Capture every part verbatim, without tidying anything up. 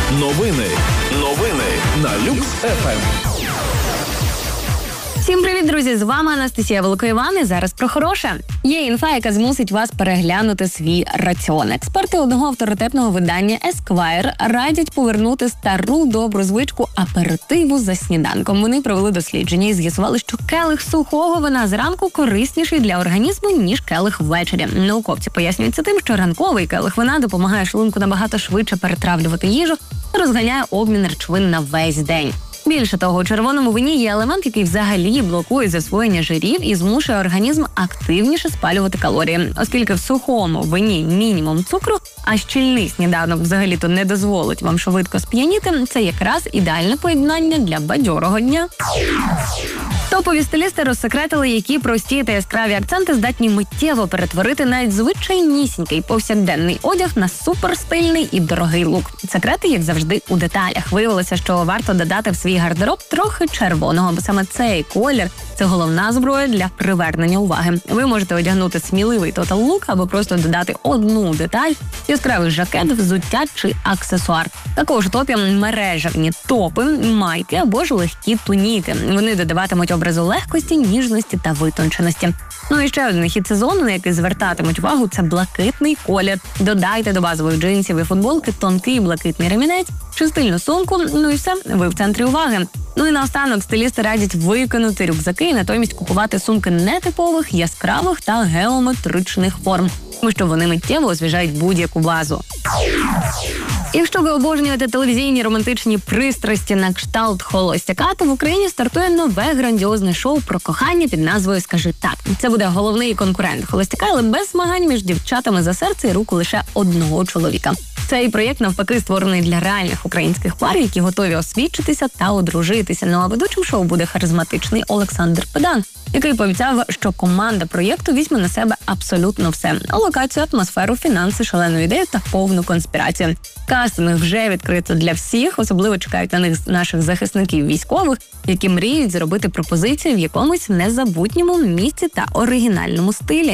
Новини. Новини на Люкс еф ем. Всім привіт, друзі! З вами Анастасія Великоїван і зараз про хороше. Є інфа, яка змусить вас переглянути свій раціон. Експерти одного авторитетного видання Esquire радять повернути стару добру звичку аперитиву за сніданком. Вони провели дослідження і з'ясували, що келих сухого вина зранку корисніший для організму, ніж келих ввечері. Науковці пояснюють це тим, що ранковий келих вина допомагає шлунку набагато швидше перетравлювати їжу та розганяє обмін речовин на весь день. Більше того, у червоному вині є елемент, який взагалі блокує засвоєння жирів і змушує організм активніше спалювати калорії. Оскільки в сухому вині мінімум цукру, а щільний сніданок взагалі-то не дозволить вам швидко сп'яніти, це якраз ідеальне поєднання для бадьорого дня. Топові стилісти розсекретили, які прості та яскраві акценти здатні миттєво перетворити навіть звичайнісінький повсякденний одяг на суперстильний і дорогий лук. Секрети, як завжди, у деталях. Виявилося, що варто додати в свій гардероб трохи червоного, бо саме цей колір – це головна зброя для привернення уваги. Ви можете одягнути сміливий тотал-лук або просто додати одну деталь – яскравий жакет, взуття чи аксесуар. Також у топі мережевні топи, майки або ж легкі туніки. Вони додаватимуть образу легкості, ніжності та витонченості. Ну і ще один хід сезону, на який звертатимуть увагу, це блакитний колір. Додайте до базових джинсів і футболки тонкий блакитний ремінець чи стильну сумку, ну і все, ви в центрі уваги. Ну і наостанок стилісти радять викинути рюкзаки і натомість купувати сумки нетипових, яскравих та геометричних форм, тому що вони миттєво освіжають будь-яку базу. Якщо ви обожнюєте телевізійні романтичні пристрасті на кшталт холостяка, то в Україні стартує нове грандіозне шоу про кохання під назвою «Скажи так». Це буде головний конкурент холостяка, але без змагань між дівчатами за серце і руку лише одного чоловіка. Цей проєкт, навпаки, створений для реальних українських пар, які готові освідчитися та одружитися. Ну а ведучим шоу буде харизматичний Олександр Педан, який пообіцяв, що команда проєкту візьме на себе абсолютно все – локацію, атмосферу, фінанси, шалену ідею та повну конспірацію. Кастинг вже відкрито для всіх, особливо чекають на них наших захисників військових, які мріють зробити пропозицію в якомусь незабутньому місці та оригінальному стилі.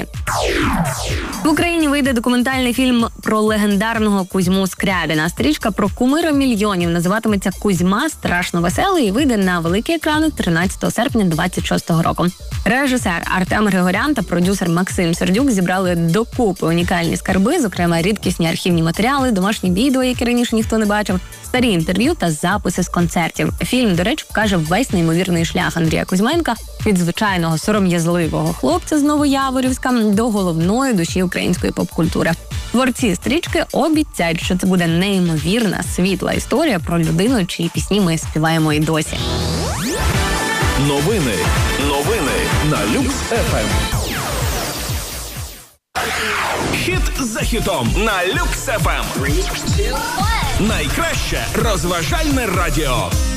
В Україні вийде документальний фільм про легендарного Кузьму Скрябіна. Стрічка про кумира мільйонів називатиметься «Кузьма страшно веселий» і вийде на великі екрани тринадцятого серпня двадцять шостого року. Режисер Артем Григорян та продюсер Максим Сердюк зібрали докупи унікальні скарби, зокрема рідкісні архівні матеріали, домашні відео, які раніше ніхто не бачив, старі інтерв'ю та записи з концертів. Фільм, до речі, покаже весь неймовірний шлях Андрія Кузьменка від звичайного сором'язливого хлопця з Новояворівська до головної душі української поп-культури. Творці стрічки обіцяють, що це буде неймовірна, світла історія про людину, чиї пісні ми співаємо і досі. Новини. Новини на Люкс еф ем. Хіт за хітом на Люкс еф ем. Найкраще розважальне радіо.